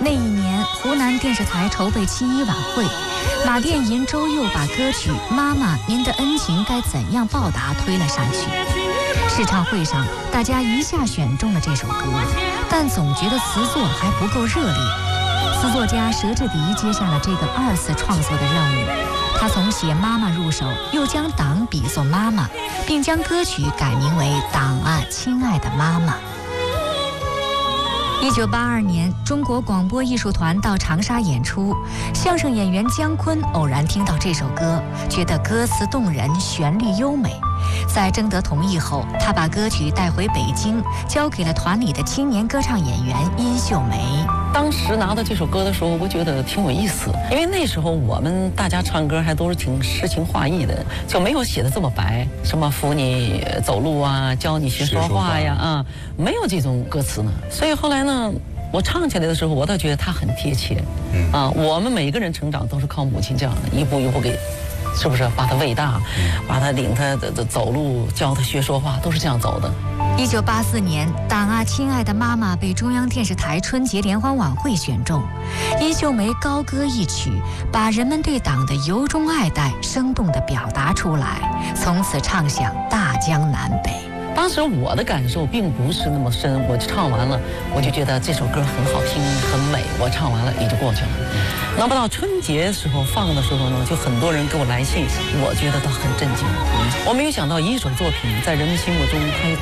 那一年，湖南电视台筹备7·1晚会，马殿吟、周佑把歌曲《妈妈，您的恩情该怎样报答》推了上去。试唱会上，大家一下选中了这首歌，但总觉得词作还不够热烈。词作家佘志迪接下了这个2次创作的任务，他从写妈妈入手，又将党比作妈妈，并将歌曲改名为《党啊，亲爱的妈妈》。1982年，中国广播艺术团到长沙演出，相声演员姜昆偶然听到这首歌，觉得歌词动人，旋律优美。在征得同意后，他把歌曲带回北京，交给了团里的青年歌唱演员殷秀梅。 当时拿到这首歌的时候，我觉得挺有意思，因为那时候我们大家唱歌还都是挺诗情画意的，就没有写的这么白，什么扶你走路啊，教你学说话呀，没有这种歌词呢。所以后来呢，我唱起来的时候，我倒觉得它很贴切。我们每个人成长都是靠母亲这样的一步一步给，是不是把他喂大，把他领他的走路，教他学说话，都是这样走的。 1984年，《党啊，亲爱的妈妈》被中央电视台春节联欢晚会选中，殷秀梅高歌一曲，把人们对党的由衷爱戴生动地表达出来，从此唱响大江南北。 当时我的感受并不是那么深，我就唱完了，我就觉得这首歌很好听，很美，我唱完了也就过去了。那么到春节时候放的时候呢，就很多人给我来信，我觉得都很震惊。我没有想到一首作品在人们心目中它有